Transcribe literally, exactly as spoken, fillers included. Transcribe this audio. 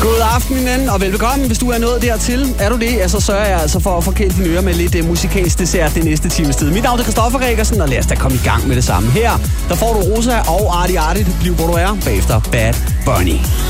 God aften, min ven, og velbekomme. Hvis du er nået dertil, er du det, ja, så sørger jeg altså for at forkæle dine ører med lidt uh, musikalsk dessert det næste times tid. Mit navn er Christoffer Gregersen, og lad os da komme i gang med det samme her. Der får du Rosa og Arti Arti, bliv hvor du er, bagefter Bad Bunny.